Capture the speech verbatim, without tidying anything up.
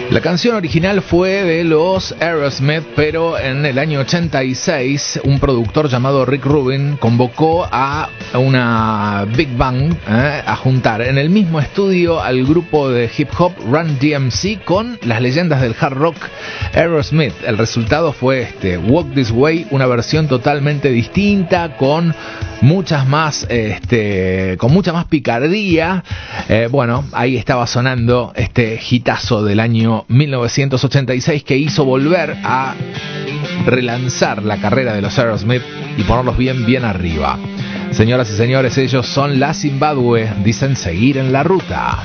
La canción original fue de los Aerosmith, pero en el año ochenta y seis un productor llamado Rick Rubin convocó a una Big Bang eh, a juntar en el mismo estudio al grupo de hip hop Run D M C con las leyendas del hard rock Aerosmith. El resultado fue este Walk This Way, una versión totalmente distinta con muchas más este con mucha más picardía. Eh, bueno, ahí estaba sonando este hitazo del año mil novecientos ochenta y seis que hizo volver a relanzar la carrera de los Aerosmith y ponerlos bien bien arriba. Señoras y señores, ellos son la Zimbabue, dicen seguir en la ruta.